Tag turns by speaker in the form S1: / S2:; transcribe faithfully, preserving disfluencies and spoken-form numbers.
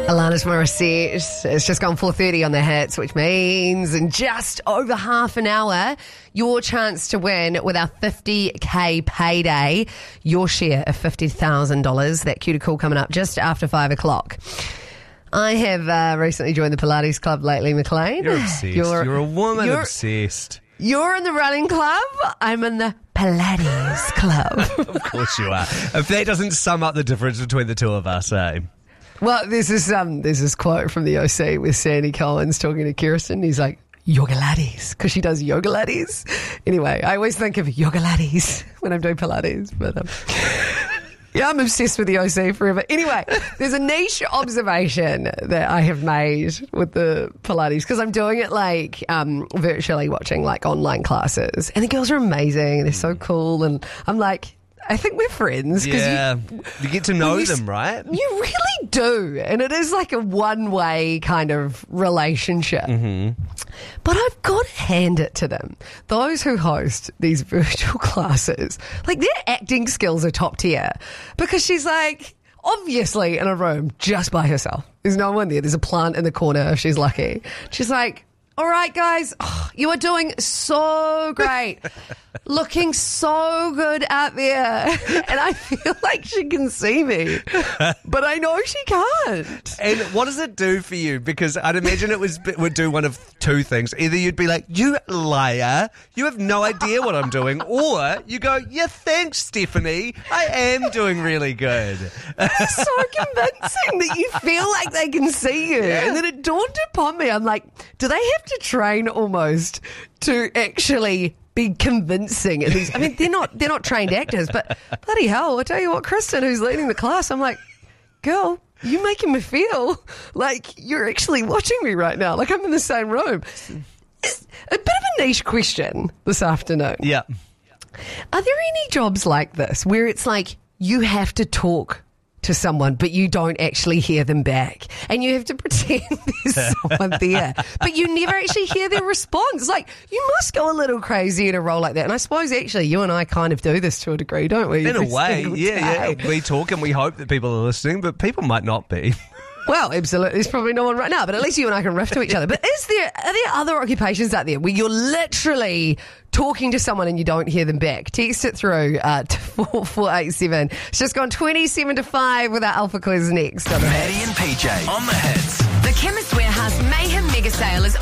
S1: Alanis Morissette. It's just gone four thirty on the hits, which means in just over half an hour, your chance to win with our fifty K payday, your share of fifty thousand dollars. That cue to call coming up just after five o'clock. I have uh, recently joined the Pilates Club lately, McLean.
S2: You're obsessed. You're, you're a woman you're, obsessed.
S1: You're in the running club. I'm in the Pilates Club.
S2: Of course you are. If that doesn't sum up the difference between the two of us, eh?
S1: Well, there's this, um, there's this quote from the O C with Sandy Collins talking to Kirsten. He's like, yoga laddies, because she does yoga laddies. Anyway, I always think of yoga laddies when I'm doing Pilates. But um, yeah, I'm obsessed with the O C forever. Anyway, there's a niche observation that I have made with the Pilates, because I'm doing it like um, virtually watching like online classes. And the girls are amazing. They're so cool. And I'm like, I think we're friends.
S2: Yeah, you, you get to know
S1: you,
S2: them, right?
S1: You really do. And it is like a one-way kind of relationship.
S2: Mm-hmm.
S1: But I've got to hand it to them. Those who host these virtual classes, like their acting skills are top tier. Because she's like, obviously in a room just by herself. There's no one there. There's a plant in the corner if she's lucky. She's like, all right, guys, oh, you are doing so great. Looking so good out there. And I feel like she can see me, but I know she can't.
S2: And what does it do for you? Because I'd imagine it was would do one of two things. Either you'd be like, you liar, you have no idea what I'm doing. Or you go, yeah, thanks, Stephanie. I am doing really good.
S1: It's so convincing that you feel like they can see you. Yeah. And then it dawned upon me, I'm like, do they have to train almost to actually be convincing at these? I mean, they're not they're not trained actors, but bloody hell, I tell you what, Kristen, who's leading the class, I'm like, girl, you're making me feel like you're actually watching me right now, like I'm in the same room. It's a bit of a niche question this afternoon.
S2: Yeah.
S1: Are there any jobs like this where it's like you have to talk to someone, but you don't actually hear them back, and you have to pretend there's someone there, but you never actually hear their response? Like, you must go a little crazy in a role like that. And I suppose actually you and I kind of do this to a degree, don't we?
S2: In a way, yeah, yeah. We talk and we hope that people are listening, but people might not be.
S1: Well, absolutely. There's probably no one right now, but at least you and I can riff to each other. But is there are there other occupations out there where you're literally talking to someone and you don't hear them back? Text it through uh, to four four eight seven. It's just gone twenty-seven to five with our Alpha Quiz next.
S3: Maddie and P J on the hits.
S4: The Chemist Warehouse Mayhem Mega Sale is